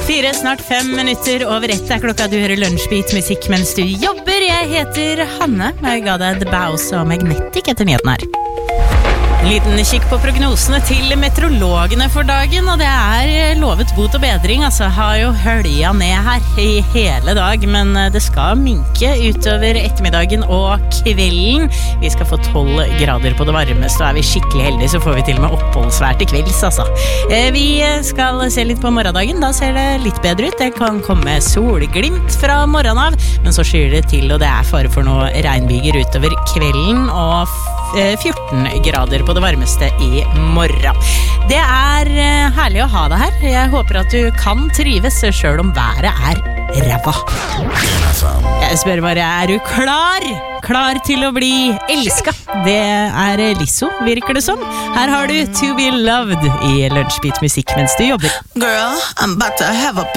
4, snart 5 minutter over 1 er klokka. Du hører Lunsjbeat musikk mens du jobber. Jeg heter Hanne. Jeg ga deg The Bows og Magnetic etter nyheten her. En liten kikk på prognosene til meteorologene for dagen, og det er lovet bot og bedring. Altså, har jo hølja ned her i hele dag, men det skal minke utover ettermiddagen og kvelden. Vi skal få 12 grader på det varmeste, og er vi skikkelig heldige så får vi til og med oppholdsvær til kvelds, altså. Vi skal se litt på morgendagen, da ser det litt bedre ut. Det kan komme solglimt fra morgenen av, men så skyr det til, og det er fare for noe regnbyger utover kvelden, og 14 grader på det varmeste i morgen. Det er herlig å ha deg her. Jeg håper at du kan trives selv om været er ræva. Jeg spør bare, er du klar? Klar til å bli elsket? Det er Lizzo, virker det som. Her har du To Be Loved i Lunsjbeat musikk mens du jobber. Girl, I'm about to have a